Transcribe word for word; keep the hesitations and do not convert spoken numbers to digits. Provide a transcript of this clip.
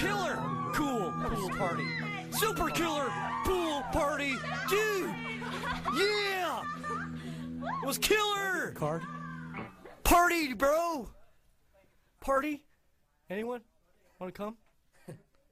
killer cool pool party. Super killer pool party. Dude. Yeah. It was killer. Card? Party, bro. Party. Anyone want to come?